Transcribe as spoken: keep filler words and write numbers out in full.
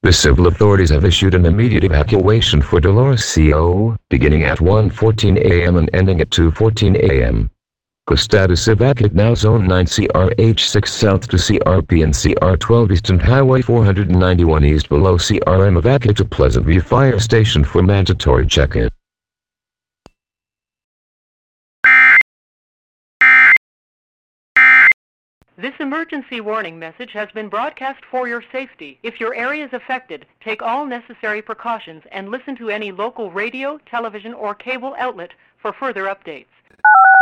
The civil authorities have issued an immediate evacuation for Dolores C O, beginning at one fourteen a m and ending at two fourteen a m The status evacuate now Zone nine C R H six South to C R P and C R twelve East and Highway four ninety-one East below C R M evacuate to Pleasant View Fire Station for mandatory check-in. This emergency warning message has been broadcast for your safety. If your area is affected, take all necessary precautions and listen to any local radio, television, or cable outlet for further updates.